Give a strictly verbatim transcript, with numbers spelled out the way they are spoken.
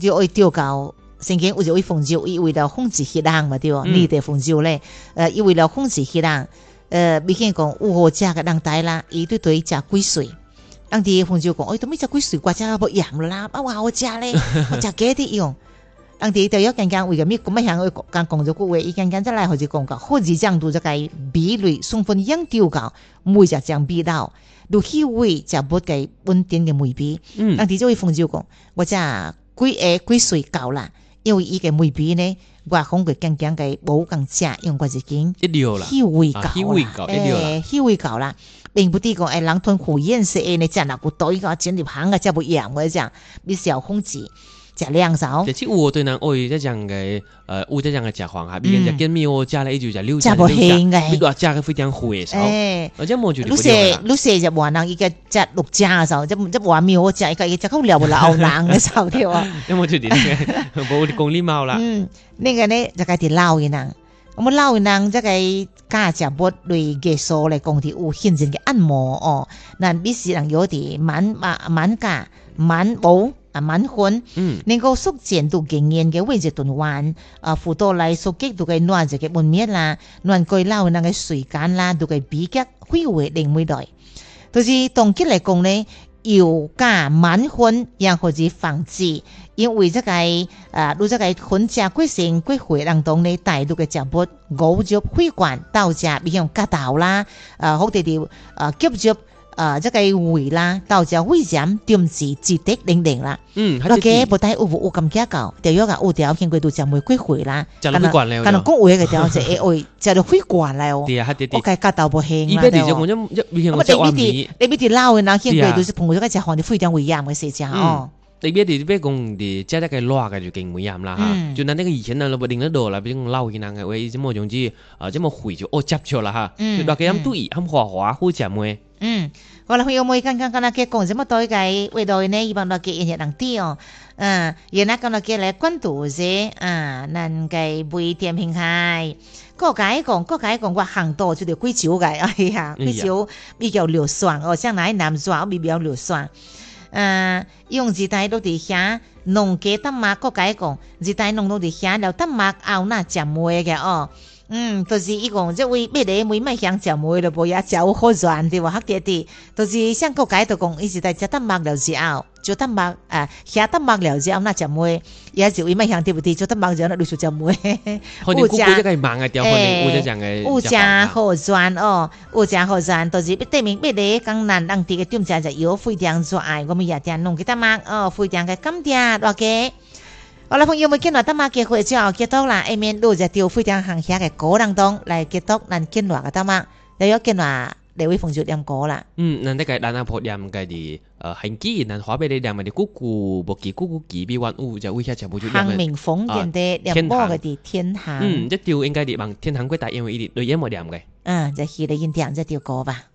就会钓到。曾經有一位鳳州，伊為了控制迄人嘛，對哦，你哋鳳州咧，呃，伊為了控制迄人，呃，咪見講有好食嘅人大啦，伊對對食鬼水，人哋鳳州講，哎，都咪食鬼水，我食冇鹽啦，啊，話我食咧，我食幾啲用，人哋就有間間為個咪咁樣向佢講講咗句話，伊間間再來好似講個，好似將度就個比率充分應調高，每隻將比到，如氣味就不嘅穩定嘅味比，人哋就會鳳州講，我食鬼誒鬼水夠啦。因為伊個味比呢，我講佢更加嘅冇咁食，因為我已經一流啦， 氣味夠啦， 氣味夠，一流啦， 氣味夠啦，並不係講誒人吞虎咽式誒，你食嗱個袋個整入行嘅，即係唔一樣嘅講，你是要控制。食量少， 即係有對人愛即樣嘅，誒有即樣嘅食法嚇，比如食見面我食咧，伊就食六食六食， 你話食嘅非常會少，或者冇就你食你食就話人伊個食六食嘅時候，即即話面我食伊個伊食好了不了人嘅時候對哇， 因為就啲嘅冇講禮貌啦。 嗯，呢個呢就係啲老嘅人，我們老嘅人即係家食物類嘅數嚟講啲有現前嘅按摩哦，嗱必須能有啲滿嘛滿價滿冇。啊，滿分，嗯，能夠縮減到經驗嘅位置段彎，啊，輔導嚟縮減到嘅暖隻嘅門面啦，暖佢撈那個時間啦，到嘅比較會會另外來，就是總結嚟講呢，要加滿分，然後是防止，因為這個啊，如這個混食過程過會當中呢，帶到嘅食物誤入血管，導致比如骨頭啦，啊，或者啲啊吸入。啊，即係胃啦，到時胃炎、點子、自滴零零啦。嗯，嗰個不但有有咁加高，第二個有條見佢度就會歸回啦。 就血管咧， 可能講胃嘅條就係胃就係血管咧。 對啊，啲啲。 我計骨頭不輕啦。依邊啲就我一一邊我食話米。 你邊啲老嘅嗱，見佢度是碰到嗰隻汗，你非常胃炎嘅事情哦。 你邊啲邊講啲即係一個熱嘅就勁胃炎啦嚇。就嗱呢個以前啊，我定得到啦，比如講老嘅人嘅話，什麼總之啊，什麼胃就哦接咗啦嚇。嗯。就話佢咁對，咁滑滑好食咩？ 嗯。我哋有冇剛剛剛那嘅講什麼對嘅味道呢？一般都嘅人人啲哦，嗯，原來講到嘅嚟關注啫，啊，能嘅微店平台，個解講個解講我行多就條貴州嘅，哎呀，貴州比較流酸哦，像那南莊比較流酸，嗯，用字帶到啲遐農嘅得麥個解講，字帶農到啲遐了得麥熬那食梅嘅哦。嗯，就是伊講即位咩嚟，每咪想食梅咯，無也食好賺啲話黑啲啲，就是像個解就講，伊是在食得麥了之後，做得麥啊，食得麥了之後那食梅，也是為咪想啲唔啲，做得麥之後那就食梅。 物價，誒， 物價好賺哦，物價好賺，就是對面咩嚟講難當地嘅點價就有非常做愛，我們也點弄佢得麥哦，非常嘅感謝大家。好啦，朋友們，見到得麥嘅會之後結束啦，下面錄隻條非常行下嘅歌當中嚟結束，咱見落嘅得麥，又有見話你會奉住點歌啦。 嗯，咱呢個咱阿婆點嘅啲誒行機，咱華俾你點嘅啲姑姑木記姑姑記比萬物就會下就冇住點嘅。 行明風點嘅點歌嘅啲天行。 嗯，一條應該啲望天行歸大，因為呢啲對嘢冇點嘅。 嗯，就係你應點一條歌吧。